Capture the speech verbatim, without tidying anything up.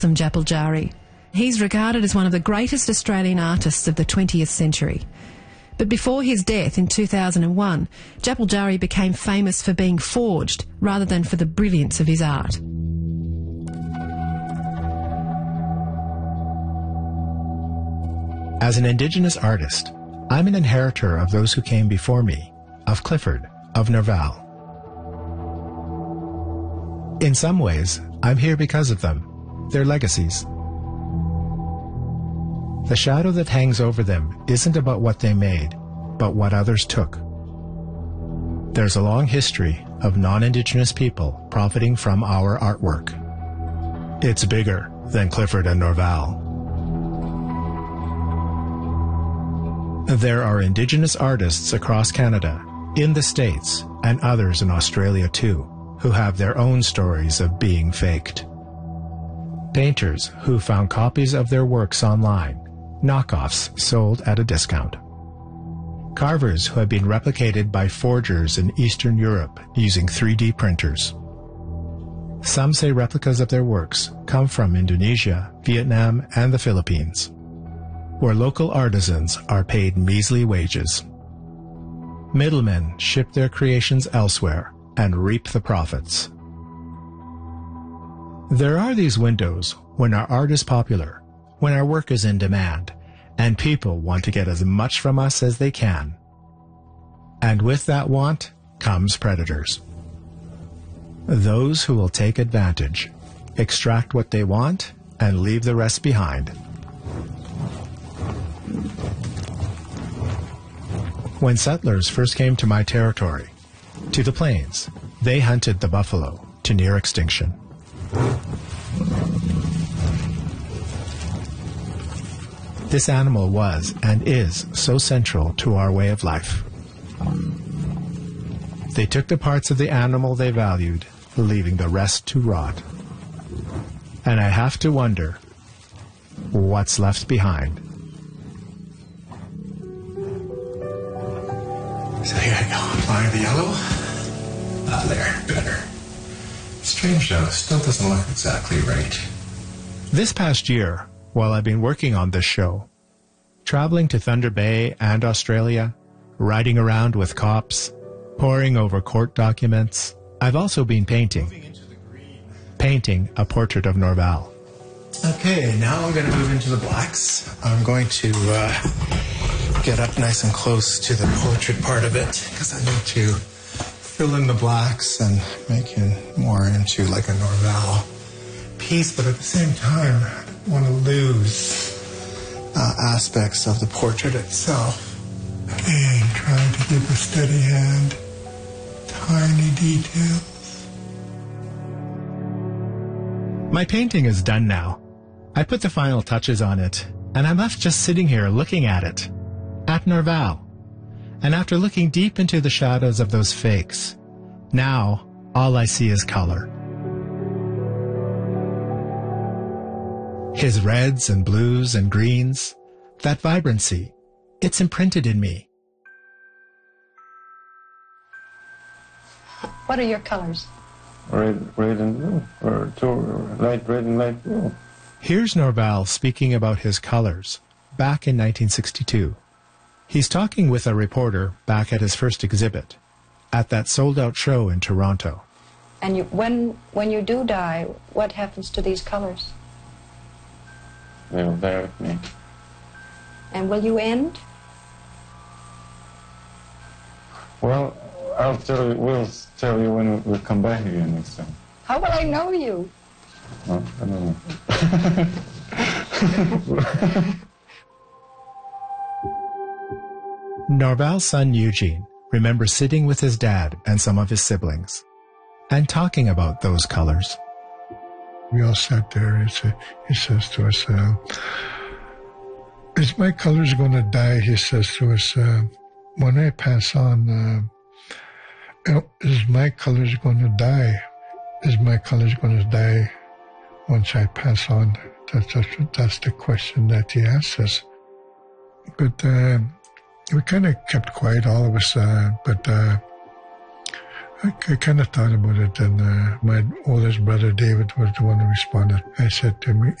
Japal Jari. He's regarded as one of the greatest Australian artists of the twentieth century. But before his death in two thousand one, Japal Jari became famous for being forged rather than for the brilliance of his art. As an Indigenous artist, I'm an inheritor of those who came before me, of Clifford, of Nerval. In some ways, I'm here because of them, their legacies. The shadow that hangs over them isn't about what they made, but what others took. There's a long history of non-Indigenous people profiting from our artwork. It's bigger than Clifford and Nerval. There are Indigenous artists across Canada, in the States, and others in Australia too, who have their own stories of being faked. Painters who found copies of their works online, knockoffs sold at a discount. Carvers who have been replicated by forgers in Eastern Europe using three D printers. Some say replicas of their works come from Indonesia, Vietnam, and the Philippines, where local artisans are paid measly wages. Middlemen ship their creations elsewhere and reap the profits. There are these windows when our art is popular, when our work is in demand, and people want to get as much from us as they can. And with that want comes predators. Those who will take advantage, extract what they want, and leave the rest behind. When settlers first came to my territory, to the plains, they hunted the buffalo to near extinction. This animal was and is so central to our way of life. They took the parts of the animal they valued, leaving the rest to rot. And I have to wonder, what's left behind? So here I go, applying the yellow. Ah, there, better. Strange though, still doesn't look exactly right. This past year, while I've been working on this show, traveling to Thunder Bay and Australia, riding around with cops, poring over court documents, I've also been painting. Painting a portrait of Nerval. Okay, now I'm going to move into the blacks. I'm going to uh, get up nice and close to the portrait part of it, because I need to fill in the blacks and make it more into like a Nerval piece, but at the same time, I don't want to lose uh, aspects of the portrait itself. Okay, trying to keep a steady hand, tiny details. My painting is done now. I put the final touches on it, and I'm left just sitting here looking at it, at Nerval. And after looking deep into the shadows of those fakes, now all I see is color. His reds and blues and greens, that vibrancy, it's imprinted in me. What are your colors? Red, red and blue, or two, light red and light blue. Here's Nerval speaking about his colors back in nineteen sixty-two. He's talking with a reporter back at his first exhibit, at that sold-out show in Toronto. And you, when when you do die, what happens to these colors? They'll die with me. And will you end? Well, I'll tell you, we'll tell you when we'll come back again next time. How will I know you? Well, I don't know. Nerval's son Eugene remembers sitting with his dad and some of his siblings and talking about those colors. We all sat there and he, he says to us, uh, is my colors going to die? He says to us, uh, when I pass on, uh, is my colors going to die? Is my colors going to die once I pass on? That's, that's, that's the question that he asks us. But uh, we kind of kept quiet, all of us. Uh, but uh, I, I kind of thought about it, and uh, my oldest brother David was the one who responded. I said to him,